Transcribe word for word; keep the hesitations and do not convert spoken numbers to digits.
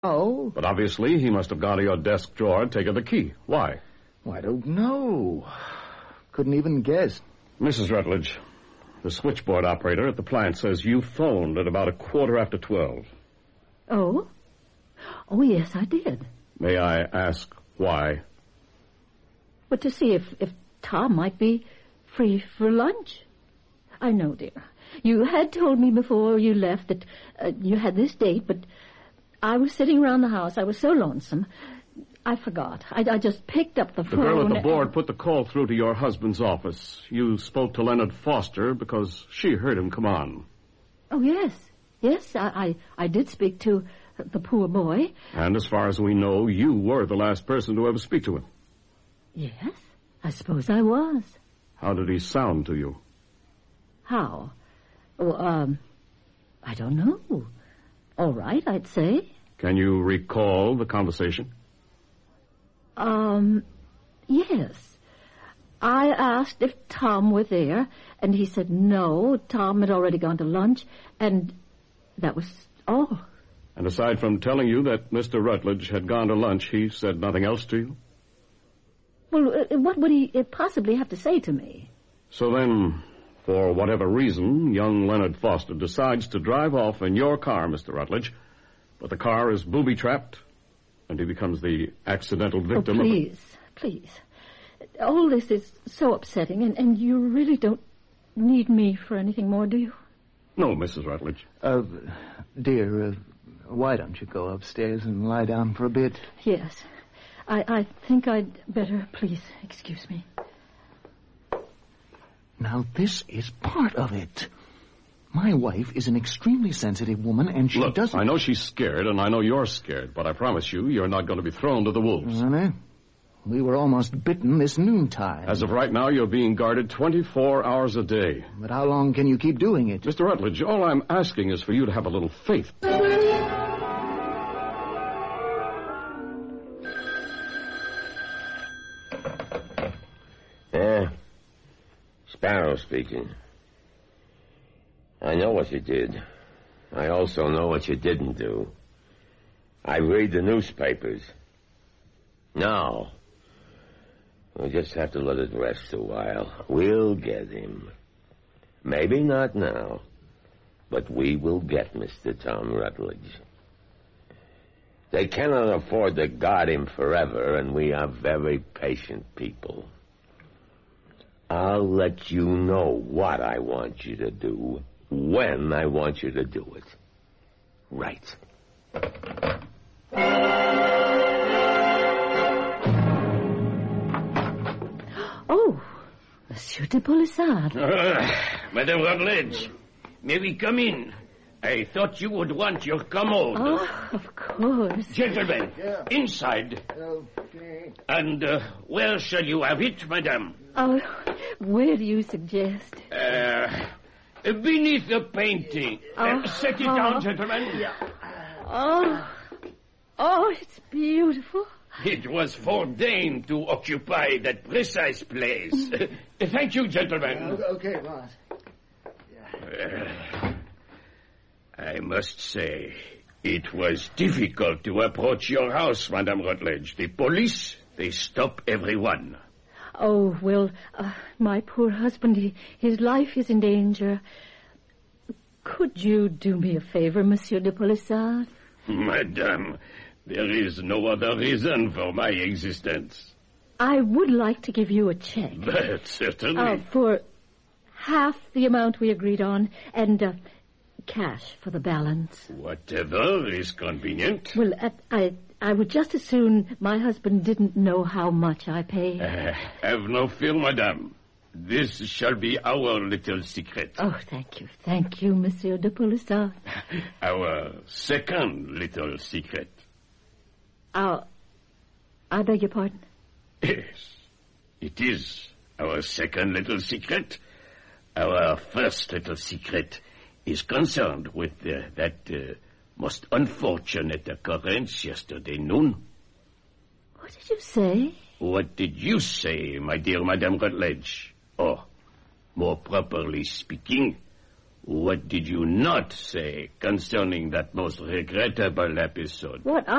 Oh? But obviously he must have gone to your desk drawer and taken the key. Why? Well, I don't know. Couldn't even guess. Missus Rutledge, the switchboard operator at the plant says you phoned at about a quarter after twelve. Oh? Oh, yes, I did. May I ask why? But to see if, if Tom might be free for lunch. I know, dear. You had told me before you left that uh, you had this date, but I was sitting around the house. I was so lonesome. I forgot. I, I just picked up the, the phone. The girl at the board and... put the call through to your husband's office. You spoke to Leonard Foster because she heard him come on. Oh, yes. Yes, I, I, I did speak to the poor boy. And as far as we know, you were the last person to ever speak to him. Yes, I suppose I was. How did he sound to you? How? Oh, um, I don't know. All right, I'd say. Can you recall the conversation? Um, yes. I asked if Tom were there, and he said no, Tom had already gone to lunch, and that was all. And aside from telling you that Mister Rutledge had gone to lunch, he said nothing else to you? Well, uh, what would he uh, possibly have to say to me? So then, for whatever reason, young Leonard Foster decides to drive off in your car, Mister Rutledge, but the car is booby-trapped, and he becomes the accidental victim oh, of... please, please. All this is so upsetting, and, and you really don't need me for anything more, do you? No, Missus Rutledge. Uh, dear, uh, why don't you go upstairs and lie down for a bit? Yes. I, I think I'd better, please, excuse me. Now, this is part of it. My wife is an extremely sensitive woman, and she Look, doesn't... I know she's scared, and I know you're scared, but I promise you, you're not going to be thrown to the wolves. Honey, we were almost bitten this noontime. As of right now, you're being guarded twenty-four hours a day. But how long can you keep doing it? Mister Rutledge, all I'm asking is for you to have a little faith. Yeah. Sparrow speaking. I know what you did. I also know what you didn't do. I read the newspapers. No. We'll just have to let it rest a while. We'll get him. Maybe not now, but we will get Mister Tom Rutledge. They cannot afford to guard him forever, and we are very patient people. I'll let you know what I want you to do, when I want you to do it. Right. Oh, Monsieur de Polissard. Uh, Madame Rutledge, may we come in? I thought you would want your commode. Oh, of course. Gentlemen, yeah. Inside. Okay. And uh, where shall you have it, madame? Oh, where do you suggest? Uh, beneath the painting. Oh, uh, set it oh. down, gentlemen. Yeah. Oh, oh, it's beautiful. It was foreordained to occupy that precise place. uh, thank you, gentlemen. Uh, okay, boss. Uh, I must say, it was difficult to approach your house, Madame Rutledge. The police, they stop everyone. Oh, well, uh, my poor husband, he, his life is in danger. Could you do me a favor, Monsieur de Polissard? Madame, there is no other reason for my existence. I would like to give you a check. But certainly. Uh, for half the amount we agreed on, and uh, cash for the balance. Whatever is convenient. Well, uh, I I would just as soon my husband didn't know how much I pay. Uh, have no fear, madame. This shall be our little secret. Oh, thank you. Thank you, Monsieur de Polissard. Our second little secret. Uh, I beg your pardon? Yes, it is our second little secret. Our first little secret is concerned with uh, that uh, most unfortunate occurrence yesterday noon. What did you say? What did you say, my dear Madame Rutledge? Or, more properly speaking, What did you not say concerning that most regrettable episode? What